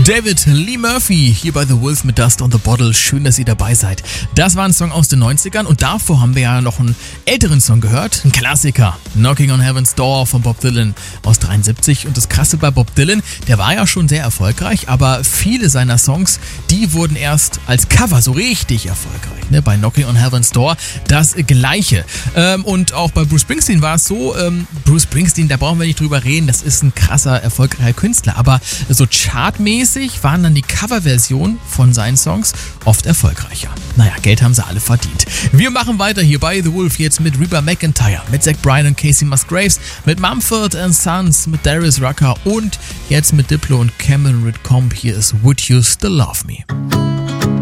David Lee Murphy hier bei The Wolf mit Dust on the Bottle. Schön, dass ihr dabei seid. Das war ein Song aus den 90ern und davor haben wir ja noch einen älteren Song gehört. Ein Klassiker. Knocking on Heaven's Door von Bob Dylan aus 73. Und das Krasse bei Bob Dylan, der war ja schon sehr erfolgreich, aber viele seiner Songs, die wurden erst als Cover so richtig erfolgreich. Ne? Bei Knocking on Heaven's Door das Gleiche. Und auch bei Bruce Springsteen war es so, Bruce Springsteen, da brauchen wir nicht drüber reden, das ist ein krasser, erfolgreicher Künstler. Aber so chartmäßig waren dann die Coverversionen von seinen Songs oft erfolgreicher. Naja, Geld haben sie alle verdient. Wir machen weiter hier bei The Wolf jetzt mit Reba McEntire, mit Zach Bryan und Casey Musgraves, mit Mumford & Sons, mit Darius Rucker und jetzt mit Diplo und Cameron Whitcomb. Hier ist Would You Still Love Me?